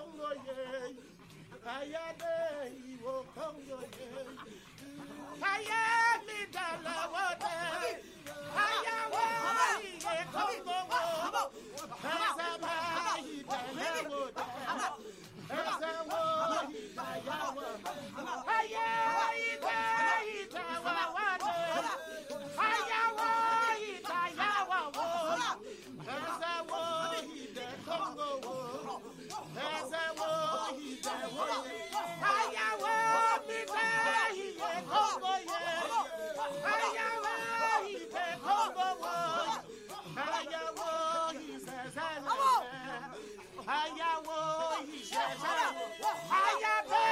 Congo ye. Ayade iwo Congo ye. Ayami dala wote. Ayawo ye Congo wo. Azaba idala wote. Azawo idayawo. Ayayi idayawo wote. Ayawo idayawo wo. Azawo ide Congo wo. Azawo idayawo. Ayawo ide iye Congo ye. Ayawo ide Congo wo. Ayawo izazaza. Ayawo izazaza. Ayawo